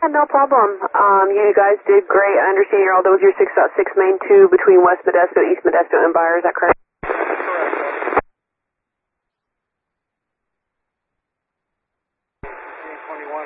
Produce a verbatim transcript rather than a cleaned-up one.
No problem. Um, you guys did great. I understand you're all done with your six point six main two between West Modesto, East Modesto, and Byers. Is that correct?